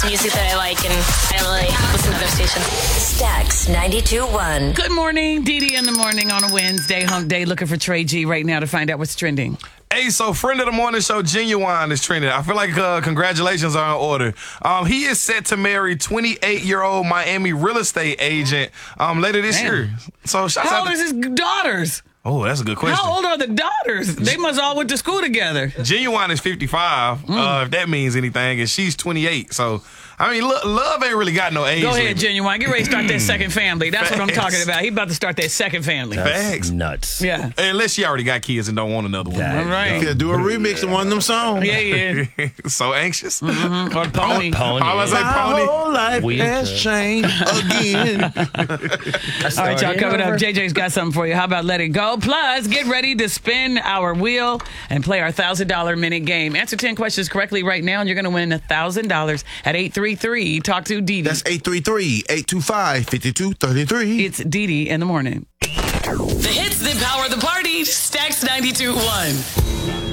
music that I like, and I don't really listen to other stations. Stax 92.1. Good morning, Dee in the morning on a Wednesday, hump day, looking for Trey G right now to find out what's trending. Hey, so friend of the morning show, Genuine, is trending. I feel like congratulations are in order. He is set to marry 28-year-old Miami real estate agent later this year. So shouts How out old is his daughters? Oh, that's a good question. How old are the daughters? They must all went to school together. Genuine is 55, if that means anything, and she's 28. So, I mean, love ain't really got no age. Go ahead, limit. Genuine. Get ready to start that second family. That's what I'm talking about. He about to start that second family. Facts. Nuts. Yeah. Unless she already got kids and don't want another one. All right. Yeah, do a remix of one of them songs. Yeah. So anxious. Or pony. Pony. I was like My pony. whole life has changed again. All right, y'all, coming up. JJ's got something for you. How about Let It Go? Plus, get ready to spin our wheel and play our $1,000 minute game. Answer 10 questions correctly right now, and you're going to win $1,000 at 833. Talk to Dee Dee. That's 833-825-5233. It's Dee Dee in the morning. The hits that power the party. Stax 92.1.